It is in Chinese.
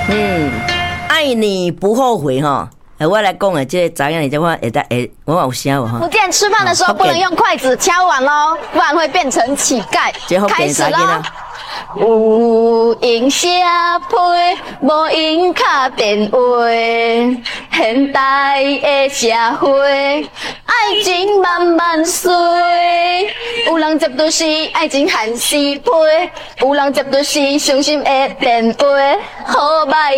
爱你不后悔哈。我来讲的这个杂样，你讲我有声无哈？ 福建吃饭的时候不能用筷子敲碗咯，不然会变成乞丐。开始咯。有闲写批，无闲敲电话。现代的社会，爱情慢慢衰。有人接就是爱情限时批，有人接就是伤心的电话，好歹。